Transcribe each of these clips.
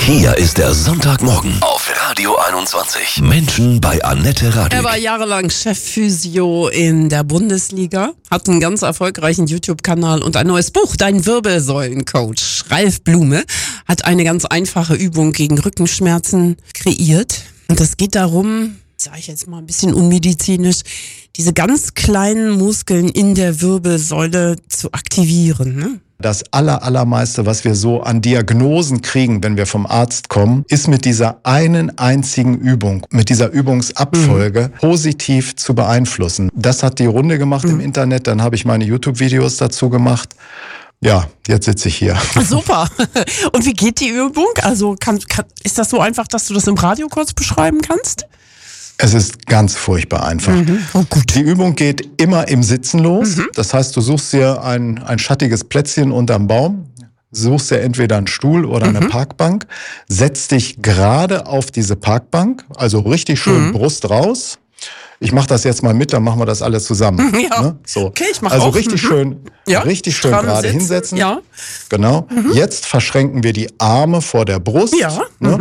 Hier ist der Sonntagmorgen auf Radio 21. Menschen bei Annette Radig. Er war jahrelang Chefphysio in der Bundesliga, hat einen ganz erfolgreichen YouTube-Kanal und ein neues Buch, Dein Wirbelsäulencoach. Ralf Blume hat eine ganz einfache Übung gegen Rückenschmerzen kreiert. Und es geht darum, sage ich jetzt mal ein bisschen unmedizinisch, diese ganz kleinen Muskeln in der Wirbelsäule zu aktivieren, ne? Das allermeiste, was wir so an Diagnosen kriegen, wenn wir vom Arzt kommen, ist mit dieser einen einzigen Übung, mit dieser Übungsabfolge positiv zu beeinflussen. Das hat die Runde gemacht im Internet, dann habe ich meine YouTube-Videos dazu gemacht. Ja, jetzt sitze ich hier. Super. Und wie geht die Übung? Also ist das so einfach, dass du das im Radio kurz beschreiben kannst? Es ist ganz furchtbar einfach. Oh, gut. Die Übung geht immer im Sitzen los. Das heißt, du suchst dir ein schattiges Plätzchen unterm Baum, suchst dir entweder einen Stuhl oder eine Parkbank, setzt dich gerade auf diese Parkbank, also richtig schön Brust raus. Ich mache das jetzt mal mit, dann machen wir das alle zusammen. Ja. Ne? So. Okay, ich mache also auch. richtig schön gerade hinsetzen. Ja. Genau. Jetzt verschränken wir die Arme vor der Brust. Ja. Ne?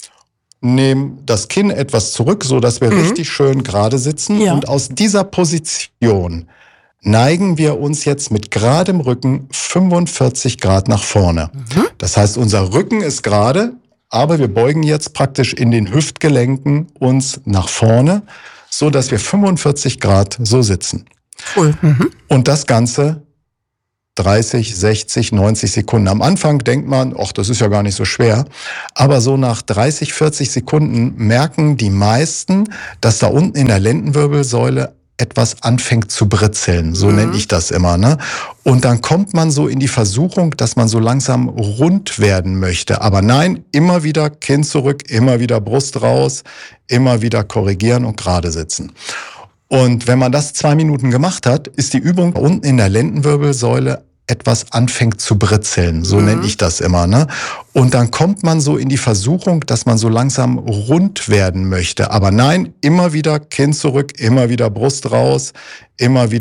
Nehmen das Kinn etwas zurück, so dass wir richtig schön gerade sitzen. Ja. Und aus dieser Position neigen wir uns jetzt mit geradem Rücken 45 Grad nach vorne. Das heißt, unser Rücken ist gerade, aber wir beugen jetzt praktisch in den Hüftgelenken uns nach vorne, so dass wir 45 Grad so sitzen. Cool. Und das Ganze 30, 60, 90 Sekunden. Am Anfang denkt man, ach, das ist ja gar nicht so schwer. Aber so nach 30, 40 Sekunden merken die meisten, dass da unten in der Lendenwirbelsäule etwas anfängt zu britzeln. So nenne ich das immer, ne? Und dann kommt man so in die Versuchung, dass man so langsam rund werden möchte. Aber nein, immer wieder Kinn zurück, immer wieder Brust raus, immer wieder korrigieren und gerade sitzen. Und wenn man das 2 Minuten gemacht hat, ist die Übung unten in der Lendenwirbelsäule etwas anfängt zu britzeln. So nenne ich das immer, ne? Und dann kommt man so in die Versuchung, dass man so langsam rund werden möchte. Aber nein, immer wieder Kinn zurück, immer wieder Brust raus, immer wieder